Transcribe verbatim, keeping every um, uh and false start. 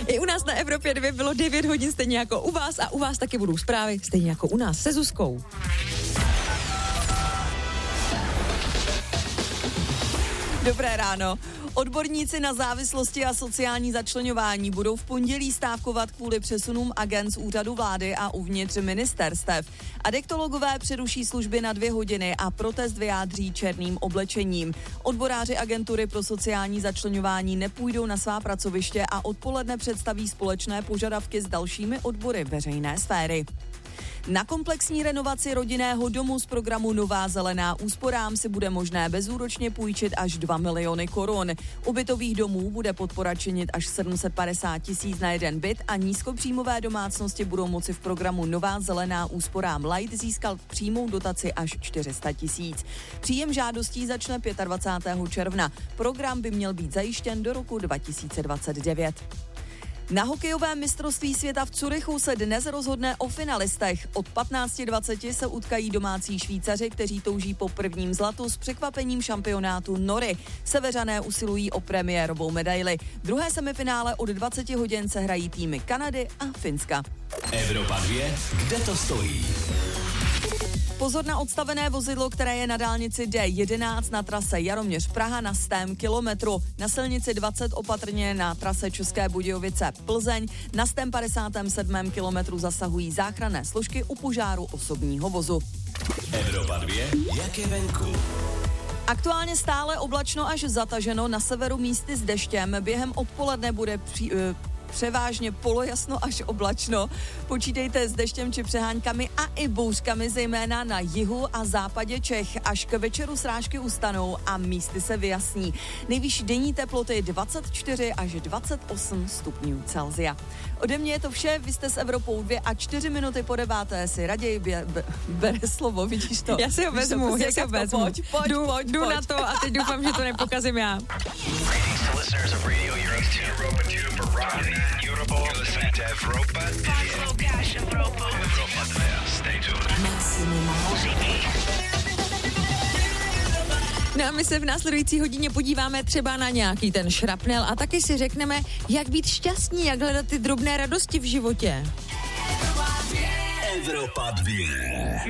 I u nás na Evropě dvě bylo devět hodin, stejně jako u vás, a u vás taky budou zprávy, stejně jako u nás se Zuzkou. Dobré ráno. Odborníci na závislosti a sociální začleňování budou v pondělí stávkovat kvůli přesunům agent z úřadu vlády a uvnitř ministerstev. Adektologové přeruší služby na dvě hodiny a protest vyjádří černým oblečením. Odboráři agentury pro sociální začleňování nepůjdou na svá pracoviště a odpoledne představí společné požadavky s dalšími odbory veřejné sféry. Na komplexní renovaci rodinného domu z programu Nová zelená úsporám si bude možné bezúročně půjčit až dva miliony korun. U bytových domů bude podpora činit až sedm set padesát tisíc na jeden byt a nízkopříjmové domácnosti budou moci v programu Nová zelená úsporám Light získat přímou dotaci až čtyři sta tisíc. Příjem žádostí začne dvacátého pátého června. Program by měl být zajištěn do roku dva tisíce dvacet devět. Na hokejovém mistrovství světa v Curychu se dnes rozhodne o finalistech. Od patnáct dvacet se utkají domácí Švýcaři, kteří touží po prvním zlatu s překvapením šampionátu Nory. Seveřané usilují o premiérovou medaili. Druhé semifinále od dvacet hodin se hrají týmy Kanady a Finska. Evropa dvě, kde to stojí? Pozor na odstavené vozidlo, které je na dálnici D jedenáct na trase Jaroměř-Praha na stém kilometru. Na silnici dvacet opatrně na trase České Budějovice-Plzeň. Na stém padesátém sedmém kilometru zasahují záchranné složky u požáru osobního vozu. Evropa dvě, jak je venku? Aktuálně stále oblačno až zataženo, na severu místy s deštěm. Během odpoledne bude při, uh, převážně polojasno až oblačno. Počítejte s deštěm či přeháňkami a i bouřkami, zejména na jihu a západě Čech. Až k večeru srážky ustanou a místy se vyjasní. Nejvyšší denní teploty dvacet čtyři až dvacet osm stupňů Celsia. Ode mě je to vše, vy jste s Evropou dvě a čtyři minuty po deváté si raději bě, be, bere slovo, vidíš to? Já si ho vezmu, já si ho vezmu. Pojď, pojď, jdu, pojď, jdu pojď. na to a teď doufám, že to nepokazím já. No a my se v následující hodině podíváme třeba na nějaký ten šrapnel a taky si řekneme, jak být šťastní, jak hledat ty drobné radosti v životě. Evropa dvě.